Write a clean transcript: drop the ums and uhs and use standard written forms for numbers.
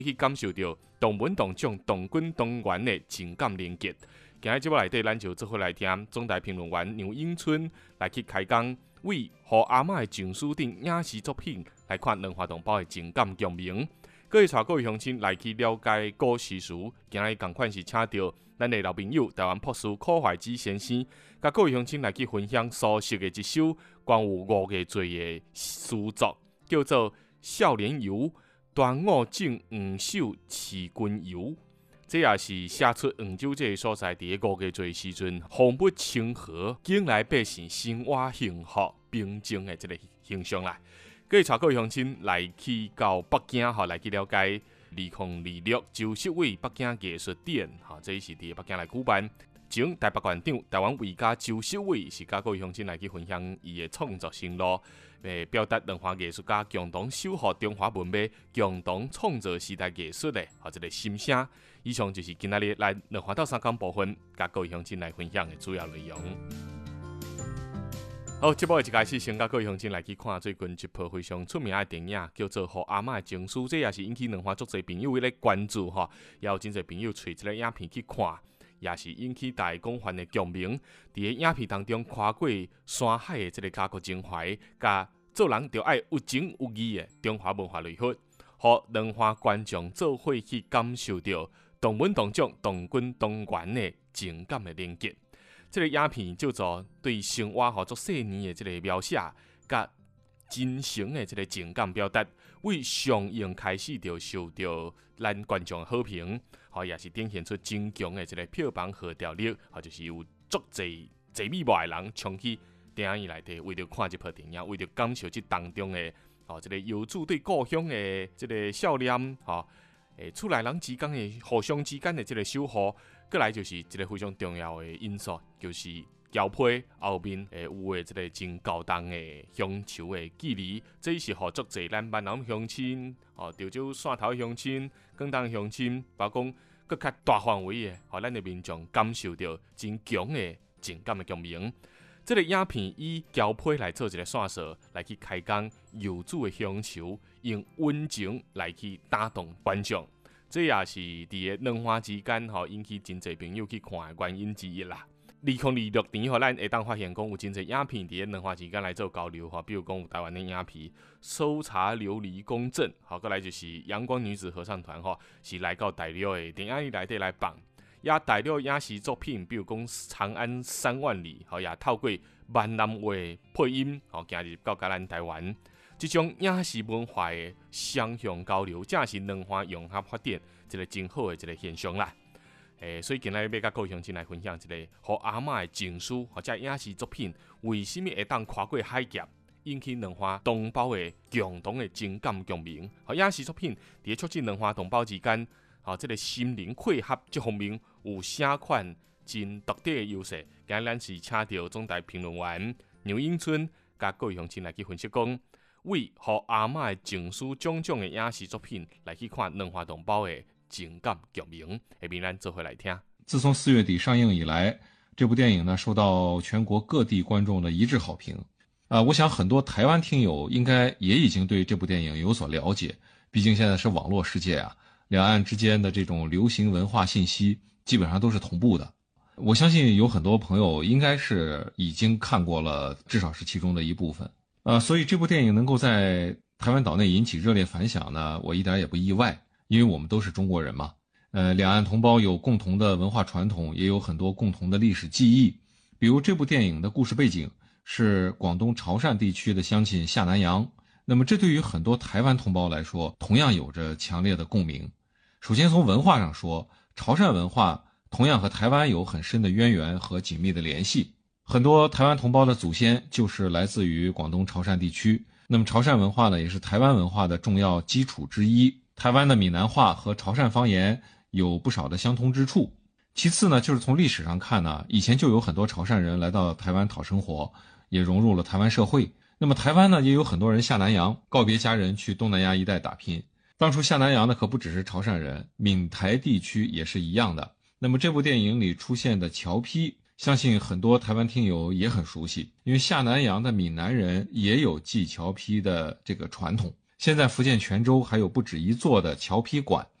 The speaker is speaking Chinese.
去感受到动文动种、动君动源的情感连结。今日节目内底，咱就做伙来听总台评论员杨永春来去开讲，为《和阿嬷的情书》等影视作品来看两华同胞的情感共鸣。各位带各位乡亲来去了解古时事，今日同款是请到咱的老朋友台湾博士柯怀之先生，甲各位乡亲来去分享所识的一首关于5个字的诗作，叫做《少年游》。端午正黄手持君游，这也是写出黄州这个所在伫5个字时阵，风物清和，景来百姓生活幸福平静的这个形象啦。各位带各位乡亲来去到北京，来去了解2026周7位北京艺术展，这是伫北京来举办。前台北县长台湾画家周7位是甲各位乡亲来去分享伊的创作心路。表达两华艺术家共同守护中华文明、共同创造时代艺术的这个心声。以上就是今仔日来两华到3讲部分，甲各位乡亲来分享的主要内容。好，节目的一开始，先甲各位乡亲来去看最近一部非常出名的电影，叫做《和阿嬷的情书》，这也是引起两华足侪朋友咧关注也有真侪朋友找这个影片去看。也是引起大家广泛的共鸣。伫个影片当中，跨过山海的这个家国情怀，甲做人就爱有情有义的中华文化内核，互两华观众做伙去感受到动文动种、动君动源的情感的连结。这个影片叫做对生活做细腻的这个描写，甲真诚的这个情感表达，为上映开始就受到咱观众好评，也是展现出真强的这个票房号召力，就是有足侪坐美外的人冲去电影院内底，为了看这部电影，为了感受这当中的这个游子对故乡的这个笑脸，厝内人之间的互相之间的这个守护，过来就是一个非常重要的因素，就是交配后面有的这个真高档的乡愁的距离，这是互足侪咱闽南乡亲、潮州汕头乡亲、广东乡亲，包括更较大范围的，咱的民众感受到真强的情感的共鸣。这个影片以交配来做一个线索，来去开讲游子的乡愁，用温情来去打动观众。这也是伫个两华之间引起真侪朋友去看的原因之一啦。2026年，咱会当发现讲有真侪影片伫个两华之间来做交流，比如讲有台湾的影片《搜查琉璃公正》，过来就是阳光女子合唱团，是来到大陆的电影院内底来放。也大陆影视作品，比如讲《长安3万里》，也透过闽南话配音，行入到咱台湾。这种影视文化的双向交流，正是两华融合发展一个真好的一个现象啦。所以今日要甲各位乡亲来分享一个《和阿嬷的情书》或者影视作品，为什么会当跨过海峡，引起两华同胞的共同的情感共鸣？影视作品伫促进两华同胞之间，这个心灵契合这方面有啥款真独特的优势？今日咱是请到总台评论员杨永春，甲各位乡亲来去分析讲，为和阿嬷的情书种种的影视作品来去看两华同胞的情感共鸣，下面咱做回来听。 自从4月底上映以来，这部电影呢受到全国各地观众的一致好评。我想很多台湾听友应该也已经对这部电影有所了解，毕竟现在是网络世界啊，两岸之间的这种流行文化信息基本上都是同步的。我相信有很多朋友应该是已经看过了，至少是其中的一部分。所以这部电影能够在台湾岛内引起热烈反响呢，我一点也不意外，因为我们都是中国人嘛。两岸同胞有共同的文化传统，也有很多共同的历史记忆。比如这部电影的故事背景是广东潮汕地区的乡亲下南洋，那么这对于很多台湾同胞来说，同样有着强烈的共鸣。首先从文化上说，潮汕文化同样和台湾有很深的渊源和紧密的联系。很多台湾同胞的祖先就是来自于广东潮汕地区，那么潮汕文化呢，也是台湾文化的重要基础之一。台湾的闽南话和潮汕方言有不少的相通之处。其次呢，就是从历史上看呢，以前就有很多潮汕人来到台湾讨生活，也融入了台湾社会。那么台湾呢，也有很多人下南洋，告别家人去东南亚一带打拼。当初下南洋的可不只是潮汕人，闽台地区也是一样的。那么这部电影里出现的侨批，相信很多台湾听友也很熟悉，因为下南洋的闽南人也有祭侨批的这个传统。 现在福建泉州还有不止一座的桥坯馆，